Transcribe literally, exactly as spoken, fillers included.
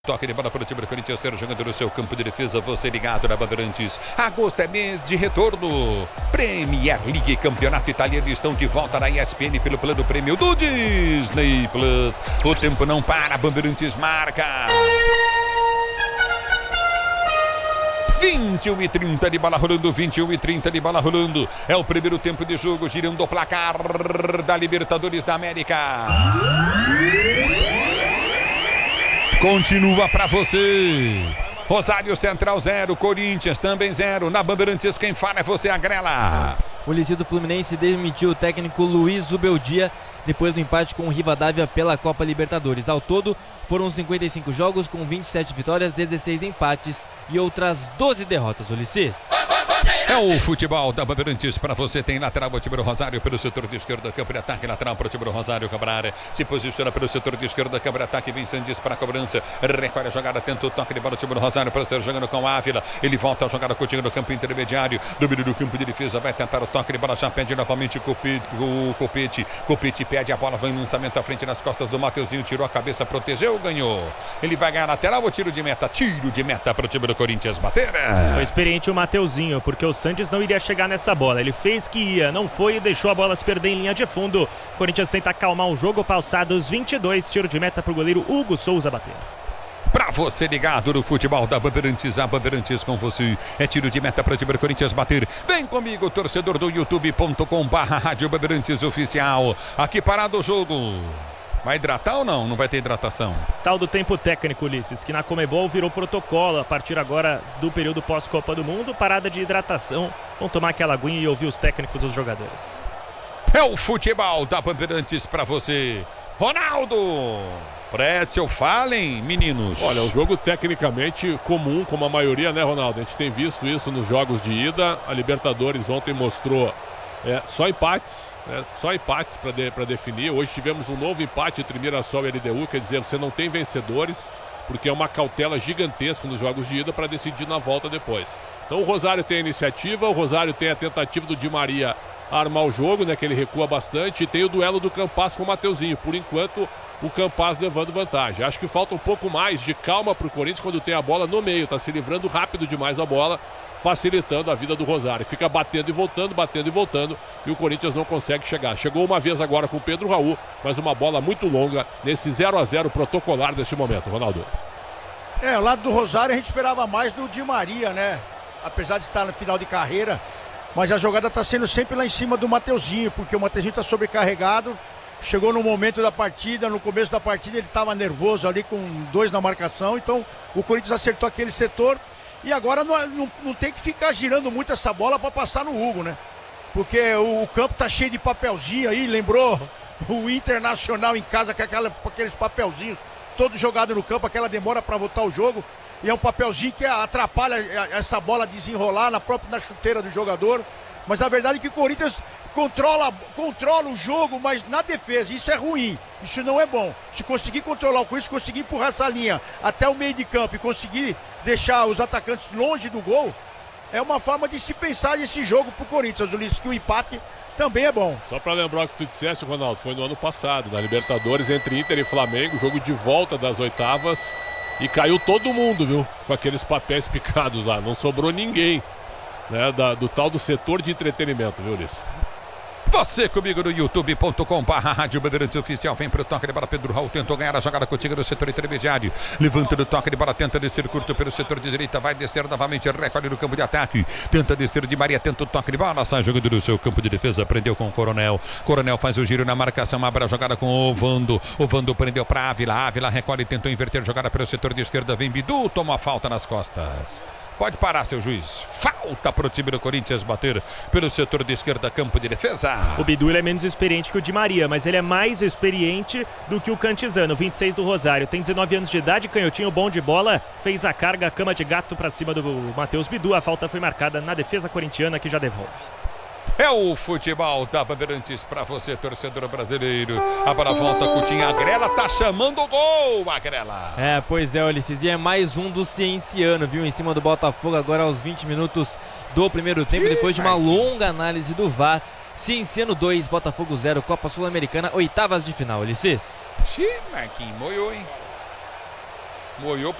Toque de bola para o time do Corinthians, ser jogando no seu campo de defesa, você ligado na Bandeirantes. Agosto é mês de retorno. Premier League, campeonato italiano, estão de volta na E S P N pelo plano prêmio do Disney Plus. O tempo não para, Bandeirantes marca. vinte e um e trinta de bola rolando, vinte e um e trinta de bola rolando. É o primeiro tempo de jogo, girando o placar da Libertadores da América. Continua pra você. Rosário Central zero, Corinthians também zero. Na Bandeirantes quem fala é você, Agrela. O Liceu do Fluminense demitiu o técnico Luiz Zubeldia depois do empate com o Rivadavia pela Copa Libertadores. Ao todo, foram cinquenta e cinco jogos com vinte e sete vitórias, dezesseis empates e outras doze derrotas, Ulisses. É o futebol da Bandeirantes para você. Tem lateral o time do Rosário pelo setor de esquerda, campo de ataque lateral para o time do Rosário. Cabral se posiciona pelo setor de esquerda, campo de ataque, vem Sandes para a cobrança, recolhe a jogada, tenta o toque de bola o time do Rosário para ser jogando com Ávila. Ele volta a jogada com o time do campo intermediário, domínio do campo de defesa, vai tentar o toque de bola, já pede novamente o Copete, o Copete, Copete pede a bola, vai em lançamento à frente nas costas do Mateuzinho, tirou a cabeça, protegeu, ganhou. Ele vai ganhar lateral, o tiro de meta, tiro de meta para o time do Corinthians bater. Foi experiente o Mateuzinho, porque o Santos não iria chegar nessa bola. Ele fez que ia, não foi e deixou a bola se perder em linha de fundo. O Corinthians tenta acalmar o jogo, passados vinte e dois, tiro de meta para o goleiro Hugo Souza bater. Pra você ligado no futebol da Bandeirantes, a Bandeirantes com você. É tiro de meta para o time do Corinthians bater. Vem comigo, torcedor do youtube ponto com barra Rádio Bandeirantes Oficial. Aqui parado o jogo. Vai hidratar ou não? Não vai ter hidratação. Tal do tempo técnico, Ulisses, que na Comebol virou protocolo a partir agora do período pós-Copa do Mundo. Parada de hidratação. Vamos tomar aquela aguinha e ouvir os técnicos dos jogadores. É o futebol da Bandeirantes pra você. Ronaldo! Pretzel, falem, meninos. Olha, um jogo tecnicamente comum, como a maioria, né, Ronaldo? A gente tem visto isso nos jogos de ida. A Libertadores ontem mostrou É, só empates, né? Só empates para de, para definir. Hoje tivemos um novo empate entre Mirassol e L D U, quer dizer, você não tem vencedores, porque é uma cautela gigantesca nos jogos de ida para decidir na volta depois. Então o Rosário tem a iniciativa, o Rosário tem a tentativa do Di Maria armar o jogo, né, que ele recua bastante, e tem o duelo do Campas com o Mateuzinho. Por enquanto, o Campas levando vantagem. Acho que falta um pouco mais de calma para o Corinthians quando tem a bola no meio, está se livrando rápido demais da bola, facilitando a vida do Rosário. Fica batendo e voltando, batendo e voltando, e o Corinthians não consegue chegar. Chegou uma vez agora com o Pedro Raul, mas uma bola muito longa nesse zero a zero protocolar deste momento, Ronaldo. É, o lado do Rosário a gente esperava mais do Di Maria, né? Apesar de estar no final de carreira, mas a jogada está sendo sempre lá em cima do Mateuzinho, porque o Mateuzinho está sobrecarregado. Chegou no momento da partida, no começo da partida ele estava nervoso ali com dois na marcação, então o Corinthians acertou aquele setor. E agora não, não, não tem que ficar girando muito essa bola para passar no Hugo, né? Porque o, o campo tá cheio de papelzinho aí, lembrou o Internacional em casa com, aquela, com aqueles papelzinhos, todo jogado no campo, aquela demora para voltar o jogo. E é um papelzinho que atrapalha essa bola desenrolar na própria na chuteira do jogador. Mas a verdade é que o Corinthians controla, controla o jogo, mas na defesa. Isso é ruim, isso não é bom. Se conseguir controlar o Corinthians, conseguir empurrar essa linha até o meio de campo e conseguir deixar os atacantes longe do gol, é uma forma de se pensar nesse jogo pro Corinthians, Ulisses, que o empate também é bom. Só para lembrar o que tu disseste, Ronaldo, foi no ano passado, na Libertadores, entre Inter e Flamengo, jogo de volta das oitavas, e caiu todo mundo, viu? Com aqueles papéis picados lá, não sobrou ninguém, né, da, do tal do setor de entretenimento, viu, Ulisses? Você comigo no youtube ponto com barra Rádio Bandeirantes Oficial. Vem pro toque de bola, Pedro Raul tentou ganhar a jogada contigo no setor intermediário. Levanta no toque de bola, tenta descer curto pelo setor de direita, vai descer novamente, recolhe no campo de ataque. Tenta descer de Maria, tenta o toque de bola, sai jogando no seu campo de defesa, prendeu com o Coronel. Coronel faz o giro na marcação, abre a jogada com o Vando. O Vando prendeu pra Ávila, Ávila recolhe, tentou inverter, jogada pelo setor de esquerda, vem Bidu, toma a falta nas costas. Pode parar, seu juiz. Falta pro time do Corinthians bater pelo setor de esquerda, campo de defesa. O Bidu ele é menos experiente que o Di Maria, mas ele é mais experiente do que o Cantizano, vinte e seis do Rosário. Tem dezenove anos de idade, canhotinho bom de bola, fez a carga, a cama de gato pra cima do Matheus Bidu. A falta foi marcada na defesa corintiana, que já devolve. É o futebol da Bandeirantes pra você, torcedor brasileiro. A bola volta, Coutinho, a Agrela tá chamando o gol, Agrela. É, pois é, Ulisses, e é mais um do Cienciano, viu? Em cima do Botafogo, agora aos vinte minutos do primeiro tempo, depois de uma longa análise do V A R. Cienciano dois, Botafogo zero, Copa Sul-Americana, oitavas de final, Ulisses. Xiii, Marquinhos, moiou, hein? Moiou